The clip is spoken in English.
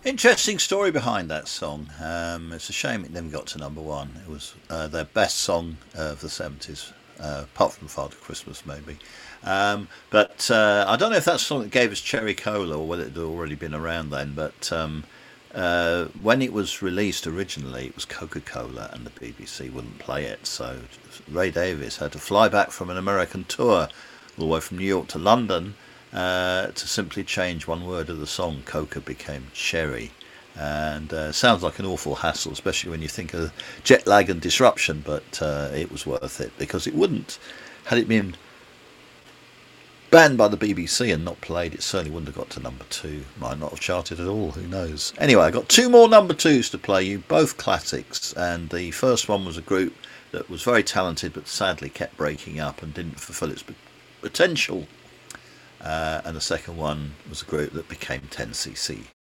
Interesting story behind that song. It's a shame it never got to number one. It was their best song of the 70s, apart from Father Christmas, maybe. But I don't know if that's the song that gave us Cherry Cola or whether it had already been around then. But when it was released originally, it was Coca Cola and the BBC wouldn't play it. So Ray Davies had to fly back from an American tour all the way from New York to London to simply change one word of the song. Coca became Cherry. And sounds like an awful hassle, especially when you think of jet lag and disruption, but it was worth it because it wouldn't, had it been banned by the BBC and not played, it certainly wouldn't have got to number two. Might not have charted at all, who knows. Anyway, I got two more number twos to play you, both classics, and the first one was a group that was very talented but sadly kept breaking up and didn't fulfil its potential. And the second one was a group that became 10cc.